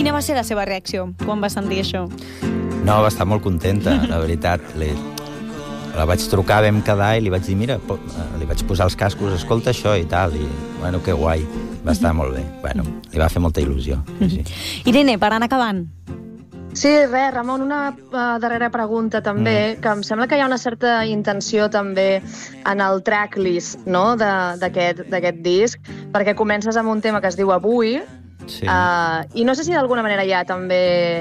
Quina va ser la seva reacció quan va sentir això? No, va estar molt contenta, la veritat. La vaig trucar, vam quedar i li vaig dir, mira, li vaig posar els cascos, escolta això i tal, i bueno, que guai, va estar molt bé. Bueno, li va fer molta il·lusió. Sí. Irene, per anar acabant. Sí, res, Ramon, una darrera pregunta també, que em sembla que hi ha una certa intenció també en el tracklist, no?, d'aquest disc, perquè comences amb un tema que es diu Avui, Sí. i no sé si d'alguna manera hi ha també